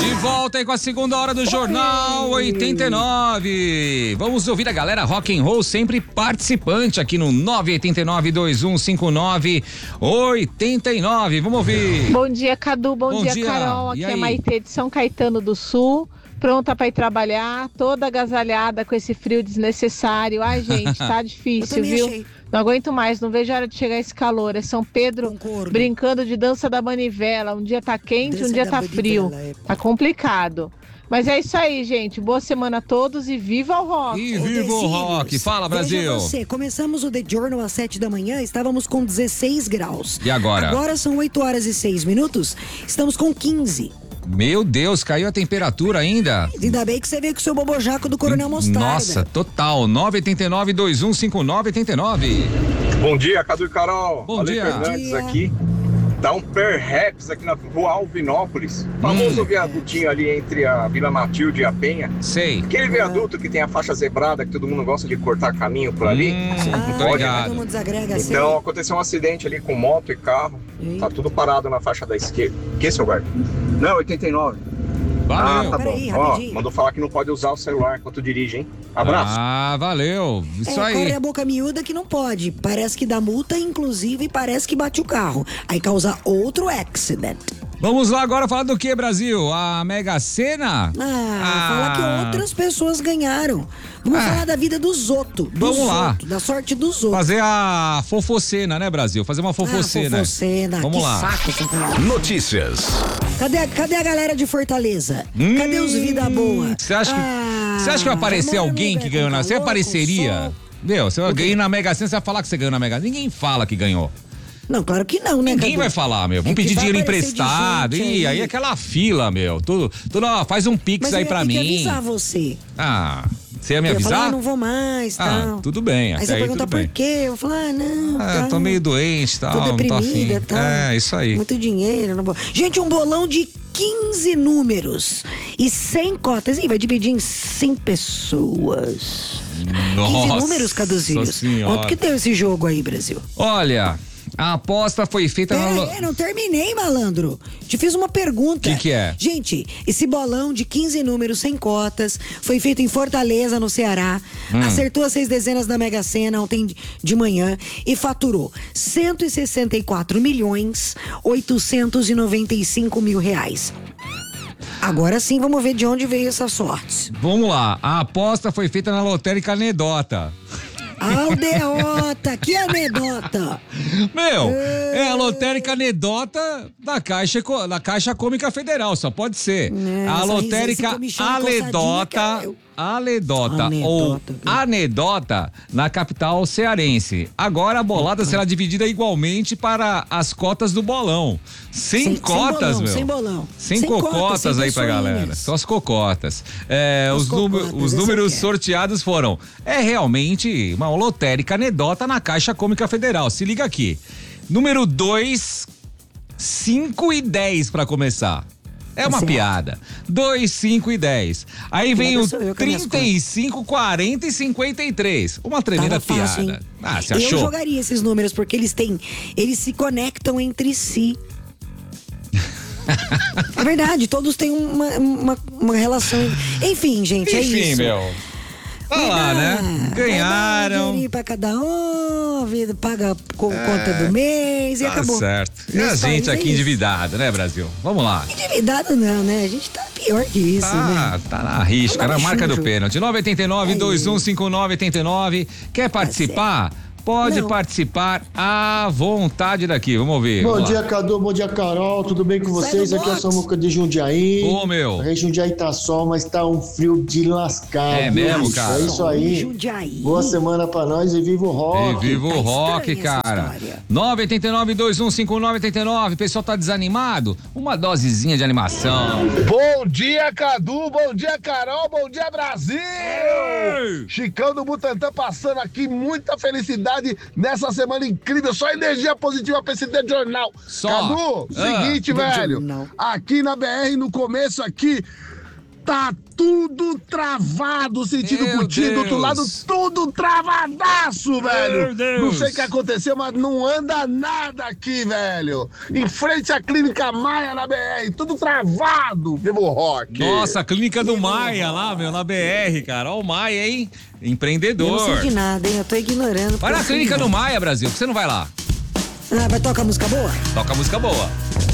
De volta aí com a segunda hora do Jornal 89. Vamos ouvir a galera rock and roll sempre participante aqui no 989-2159-89. Vamos ouvir. Bom dia, Cadu. Bom dia, Carol. Aqui é Maitê de São Caetano do Sul. Pronta para ir trabalhar, toda agasalhada com esse frio desnecessário. Ai, gente, tá difícil, viu? Achei. Não aguento mais, não vejo a hora de chegar esse calor. É São Pedro brincando de dança da manivela. Um dia tá quente, dança um dia tá frio. Tá complicado. Mas é isso aí, gente. Boa semana a todos e viva o rock. E viva o rock. Fala, Brasil. Você. Começamos o The Journal às 7 da manhã, estávamos com 16 graus. E agora? Agora são 8 horas e 6 minutos, estamos com 15. Meu Deus, caiu a temperatura ainda. Ainda bem que você veio com o seu bobojaco do Coronel Mostarda. Nossa, total. 989-2159-89. Bom dia, Cadu e Carol. Bom dia. Fernandes aqui. Dá um perhaps aqui na rua Alvinópolis. Famoso viadutinho ali entre a Vila Matilde e a Penha. Sei. Aquele viaduto que tem a faixa zebrada, que todo mundo gosta de cortar caminho por ali. Não pode, todo mundo desagrega, então aconteceu um acidente ali com moto e carro. Tá tudo parado na faixa da esquerda. Que, seu guarda? Não, 89. Valeu. Tá bom. Ó, mandou falar que não pode usar o celular enquanto dirige, hein? Abraço. Valeu. Isso aí. Corre a boca miúda que não pode. Parece que dá multa, inclusive parece que bate o carro. Aí causa outro acident. Vamos lá agora falar do que, Brasil? A Mega Sena? Fala que outras pessoas ganharam. Vamos falar da vida dos outros. Vamos lá. Da sorte dos outros. Fazer a fofocena, né, Brasil? Fazer uma fofocena. Fofocena. Vamos que lá. Saco, Notícias. Cadê a galera de Fortaleza? Cadê os vida boa? Você acha que vai aparecer alguém que ganhou na... Você apareceria? Meu, você vai ganhar na Mega Sena, você vai falar que você ganhou na Mega Sena. Ninguém fala que ganhou. Não, claro que não, né? Ninguém vai falar, meu. Vamos pedir dinheiro emprestado. E aí aquela fila, meu. Tudo, ó, faz um pix aí pra mim. Mas eu ia avisar você. Você ia me avisar? Falar, não vou mais, tal. Tudo bem. Aí você pergunta por quê? Eu falo, não. Tô meio doente, tal. Tô deprimida, não tô afim. Isso aí. Muito dinheiro, não vou. Gente, um bolão de 15 números e 100 cotas. E vai dividir em 100 pessoas. Nossa 15 números, Caduzinhos. Quanto que deu esse jogo aí, Brasil? Olha, a aposta foi feita não terminei, malandro. Te fiz uma pergunta. O que é? Gente, esse bolão de 15 números sem cotas foi feito em Fortaleza, no Ceará. Acertou as 6 dezenas da Mega Sena ontem de manhã e faturou 164.895.000 reais. Agora sim, vamos ver de onde veio essas sortes. Vamos lá, a aposta foi feita na lotérica Anedota. Aldeota, que anedota! Meu, é a lotérica Anedota da Caixa Econômica Federal, só pode ser. A lotérica Aledota ou Anedota na capital cearense. Agora a bolada será dividida igualmente para as cotas do bolão. Sem cotas, meu. Sem bolão. Sem cocotas aí pra galera. Só as cocotas. Os números sorteados foram. É realmente uma lotérica Anedota na Caixa Econômica Federal. Se liga aqui. Número 2, 5 e 10 pra começar. É uma piada. 2, 5 e 10. Aí vem o 35, 40 e 53. Uma tremenda piada. Você achou? Eu jogaria esses números porque eles se conectam entre si. É verdade, todos têm uma relação. Enfim, gente, é isso. Enfim, meu. Olha lá, né? Ganharam. Um pra cada um, a vida paga conta do mês e acabou. Certo. E a gente aqui endividado, né, Brasil? Vamos lá. Endividado não, né? A gente tá pior que isso, né? Tá na risca, na marca do pênalti. 989-2159-89. Quer participar? Pode participar à vontade daqui, vamos ouvir. Bom dia, Cadu, bom dia, Carol, tudo bem com vocês? Aqui é a Samuca de Jundiaí. Ô, meu. Em Jundiaí tá sol, mas tá um frio de lascar. É mesmo, cara? É isso aí. Boa semana pra nós e viva o rock. E viva o rock, cara. 989-2159-89. O pessoal tá desanimado? Uma dosezinha de animação. Bom dia, Cadu, bom dia, Carol, bom dia, Brasil! Ei! Chicão do Butantã passando aqui, muita felicidade nessa semana incrível, só energia positiva pra esse The Jornal. Só. Cadu, seguinte, velho, aqui na BR, no começo aqui, Tá tudo travado, sentido Cotia, do outro lado, tudo travadaço, velho. Meu Deus. Não sei o que aconteceu, mas não anda nada aqui, velho. Em frente à Clínica Maia na BR, tudo travado. Vivo Rock. Nossa, a Clínica do Maia lá, meu, na BR, cara. Ó o Maia, hein? Empreendedor. Eu não sei de nada, hein? Eu tô ignorando. Vai na Clínica do Maia, Brasil, que você não vai lá. Ah, vai tocar música boa? Toca música boa.